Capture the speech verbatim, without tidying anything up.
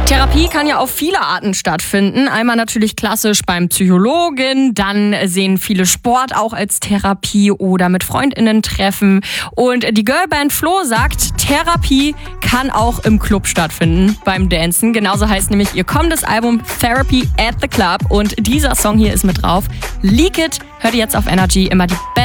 Therapie kann ja auf viele Arten stattfinden. Einmal natürlich klassisch beim Psychologen, dann sehen viele Sport auch als Therapie oder mit FreundInnen treffen. Und die Girlband Flo sagt, Therapie kann auch im Club stattfinden beim Dancen. Genauso heißt nämlich ihr kommendes Album Therapy at the Club und dieser Song hier ist mit drauf. Leak It, hört ihr jetzt auf Energy, immer die beste